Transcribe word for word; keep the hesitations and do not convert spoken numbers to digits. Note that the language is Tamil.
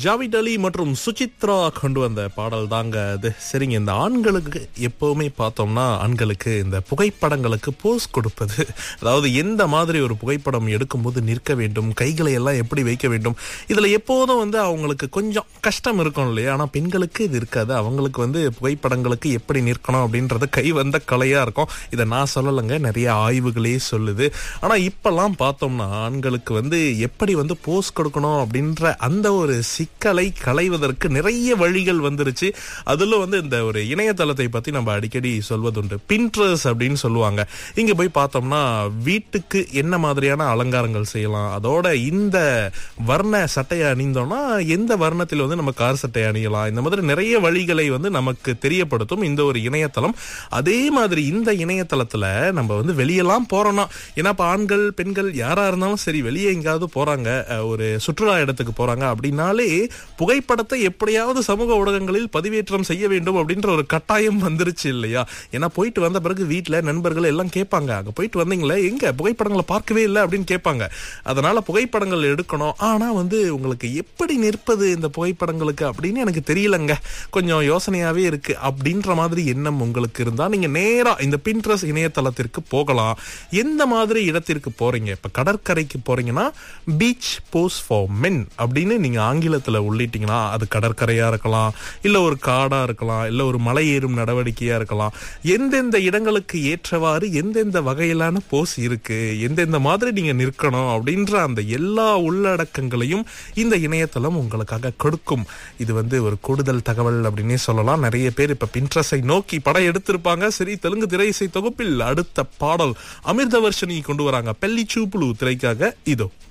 ஜாவித் அலி மற்றும் சுசித்ரா கொண்டு வந்த பாடல் தாங்க அது. சரிங்க, இந்த ஆண்களுக்கு எப்பவுமே பார்த்தோம்னா ஆண்களுக்கு இந்த புகைப்படங்களுக்கு போஸ் கொடுப்பது, அதாவது எந்த மாதிரி ஒரு புகைப்படம் எடுக்கும்போது நிற்க வேண்டும், கைகளை எல்லாம் எப்படி வைக்க வேண்டும், இதுல எப்போதும் வந்து அவங்களுக்கு கொஞ்சம் கஷ்டம் இருக்கும் இல்லையா? ஆனா பெண்களுக்கு இது இருக்காது. அவங்களுக்கு வந்து புகைப்படங்களுக்கு எப்படி நிற்கணும் அப்படின்றது கை வந்த கலையா இருக்கும். இதை நான் சொல்லலைங்க, நிறைய ஆய்வுகளே சொல்லுது. ஆனா இப்பெல்லாம் பார்த்தோம்னா ஆண்களுக்கு வந்து எப்படி வந்து போஸ் கொடுக்கணும் அப்படின்ற அந்த ஒரு சிக்கலை களைவதற்கு நிறைய வழிகள் வந்துருச்சு. அதுல வந்து இந்த ஒரு இணையதளத்தை பத்தி நம்ம அடிக்கடி சொல்வதுண்டு. பின்ட்ரஸ்ட் அப்படின்னு சொல்லுவாங்க. இங்க போய் பார்த்தோம்னா வீட்டுக்கு என்ன மாதிரியான அலங்காரங்கள் செய்யலாம், அதோட இந்த வர்ண சட்டையை அணிந்தோம்னா எந்த வர்ணத்தில் வந்து நம்ம கார் சட்டை அணியலாம், இந்த மாதிரி நிறைய வழிகளை வந்து நமக்கு தெரியப்படுத்தும் இந்த ஒரு இணையதளம். அதே மாதிரி இந்த இணையதளத்துல நம்ம வந்து வெளியெல்லாம் போறோம்னா, ஏன்னா இப்ப ஆண்கள் பெண்கள் யாரா இருந்தாலும் சரி வெளியே எங்காவது போறாங்க, ஒரு சுற்றுலா இடத்துக்கு போறாங்க அப்படின்னாலே புகைப்படத்தை எப்படியாவது சமூக ஊடகங்களில் பதிவேற்றம் செய்ய வேண்டும் அப்படின்ற ஒரு கட்டாயம் வந்துருச்சு இல்லையா? ஏன்னா போயிட்டு வந்த பிறகு வீட்டுல நண்பர்கள் எல்லாம் கேட்பாங்க, அங்க போயிட்டு வந்தீங்களே எங்க புகைப்படங்களை பார்க்கவே இல்லை அப்படின்னு கேட்பாங்க. அதனால புகைப்படங்கள் எடுக்கணும். ஆனா வந்து உங்களுக்கு எப்படி நிற்பது இந்த புகைப்படங்களுக்கு அப்படின்னு எனக்கு தெரியலங்க, கொஞ்சம் யோசனையாவே இருக்கு அப்படின்ற மாதிரி எண்ணம் உங்களுக்கு இருந்தா நீங்க நேரா இந்த பின்ட்ரஸ்ட் இணையதளத்திற்கு போகலாம். எந்த மாதிரி இடத்திற்கு போறீங்க? இப்ப கடற்கரைக்கு போறீங்கன்னா பீச் போஸ் ஃபார் மென் அப்படின்னு நீங்க ஆங்கிலத்துல உள்ளிட்டீங்கன்னா அது கடற்கரையா இருக்கலாம், இல்ல ஒரு காடா இருக்கலாம், இல்ல ஒரு மலை ஏறும் நடவடிக்கையா இருக்கலாம். எந்தெந்த இடங்களுக்கு ஏற்றவாறு எந்தெந்த வகையிலான போஸ் இருக்கு, எந்தெந்த மாதிரி நீங்க நிற்கணும் அப்படின்ற அந்த எல்லா உள்ளடக்கங்களையும் இந்த இணையதளம் உங்களுக்காக கொடுக்கும். இது வந்து ஒரு கூடுதல் தகவல் அப்படின்னே சொல்லலாம். நிறைய பேர் இப்ப பின்ட்ரஸ்டை நோக்கி படம் எடுத்திருப்பாங்க. சரி, தெலுங்கு திரை இசை தொகுப்பில் அடுத்த பாடல் அமிர்தவர்ஷினி கொண்டு வராங்க பெல்லி சூப்புலு திரைக்காக. இதோ